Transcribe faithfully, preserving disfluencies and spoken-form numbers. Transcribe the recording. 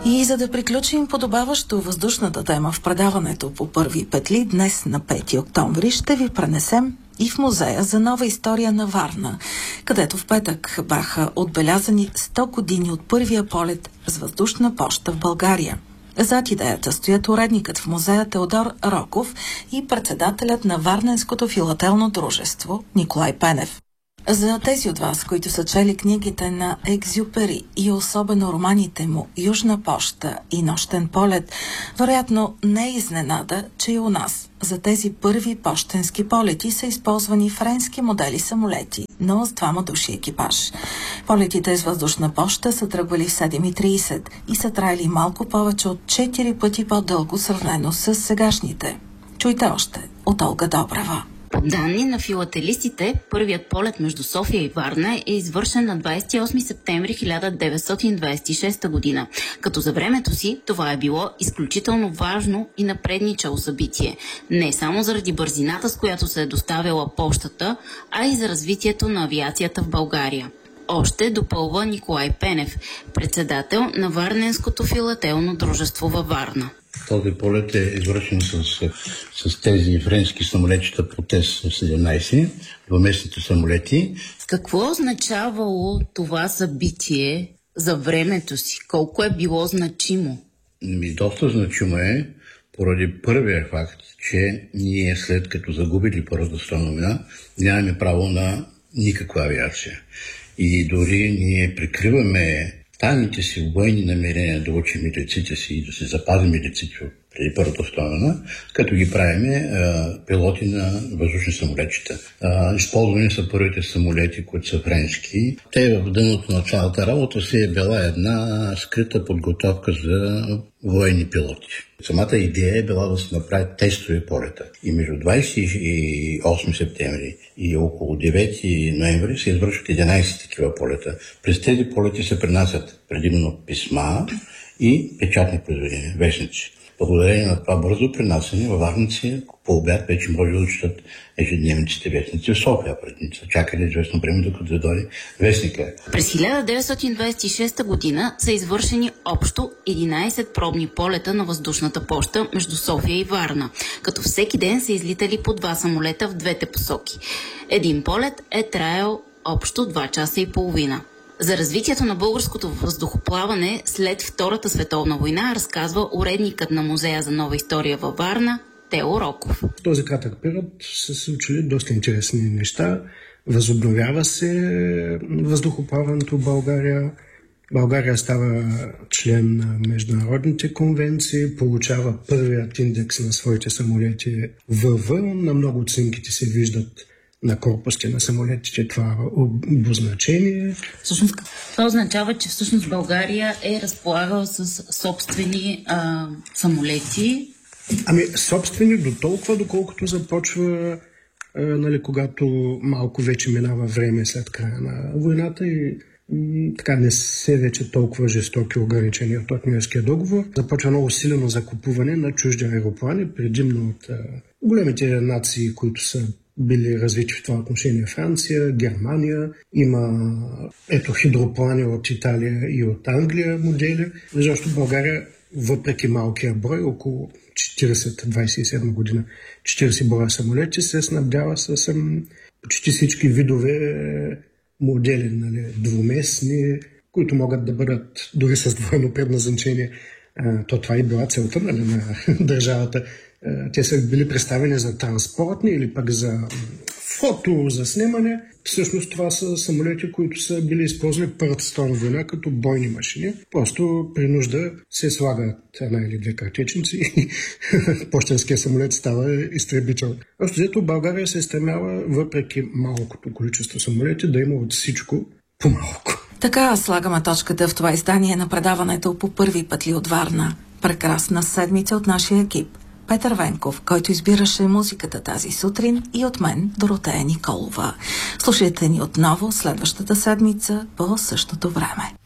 И за да приключим подобаващо въздушната тема в предаването по първи петли, днес на пети октомври ще ви пренесем и в музея за нова история на Варна, където в петък бяха отбелязани сто години от първия полет с въздушна поща в България. Зад идеята стоят уредникът в музея Теодор Роков и председателят на Варненското филателно дружество Николай Пенев. За тези от вас, които са чели книгите на Екзюпери и особено романите му «Южна поща» и «Нощен полет», вероятно не е изненада, че и у нас за тези първи пощенски полети са използвани френски модели самолети, но с двама души екипаж. Полетите с въздушна поща са тръгвали в седем и трийсет и са траяли малко повече от четири пъти по-дълго сравнено с сегашните. Чуйте още от Олга Добрева. По данни на филателистите, първият полет между София и Варна е извършен на двадесет и осми септември хиляда деветстотин двадесет и шеста година, като за времето си това е било изключително важно и напредничало събитие. Не само заради бързината, с която се е доставяла пощата, а и за развитието на авиацията в България. Още допълва Николай Пенев, председател на Варненското филателно дружество във Варна. Този полет е извършен с, с тези френски самолетчета по Т С седемнадесет, двуместните самолети. Какво означавало това събитие за времето си? Колко е било значимо? Ми, доста значимо е, поради първия факт, че ние след като загубили Първата световна война, нямаме право на никаква авиация. И дори ние прикриваме тайните си военни намерения да учим деците си и да се запазим деците преди Първата световна война, като ги правиме пилоти на въздушни самолетчета. А, използвани са първите самолети, които са френски. Те в дъното на цялата работа си е била една скрита подготовка за военни пилоти. Самата идея е била да се направят тестове полета. И между двадесет и осми септември и около девети ноември се извършват единадесет такива полета. През тези полети се пренасят предимно писма и печатни произведения, вестници. Благодарение на това бързо пренасене във Варници по обяд вече може да четат ежедневниците вестници в София. Предни са чакали известно време, докато да дойде вестника. През хиляда деветстотин двадесет и шеста година са извършени общо единадесет пробни полета на въздушната поща между София и Варна, като всеки ден са излитали по два самолета в двете посоки. Един полет е траял общо два часа и половина. За развитието на българското въздухоплаване след Втората световна война разказва уредникът на Музея за нова история във Варна Тео Роков. В този кратък период са се случили доста интересни неща. Възобновява се въздухоплаването в България. България става член на международните конвенции, получава първият индекс на своите самолети В В. На много от снимките се виждат на корпусите на самолетите това обозначение. Всъщност, това означава, че всъщност България е разполагала с собствени а, самолети. Ами, собствени до толкова, доколкото започва, а, нали, когато малко вече минава време след края на войната и м- така не се вече толкова жестоки ограничения от Ньойския договор. Започва много силено закупуване на чужди аероплани, предимно от а, големите нации, които са били развити в това отношение Франция, Германия, има ето хидроплани от Италия и от Англия модели. Защото България, въпреки малкия брой, около четиридесет, двадесет и седма година, четиридесет броя самолети, се снабдява с почти всички видове модели, нали, двуместни, които могат да бъдат дори с двойно предназначение. То това и била целта, нали, на държавата. Те са били представени за транспортни или пък за фото, за снимане. Всъщност това са самолети, които са били използвани в Първата световна война като бойни машини. Просто при нужда се слагат една или две картечници и пощенския самолет става изтребител. Още взето България се стремява, въпреки малкото количество самолети, да има от всичко по-малко. Така слагаме точката в това издание на предаването по първи път ли от Варна. Прекрасна седмица от нашия екип. Петър Венков, който избираше музиката тази сутрин, и от мен Доротея Николова. Слушайте ни отново следващата седмица по същото време.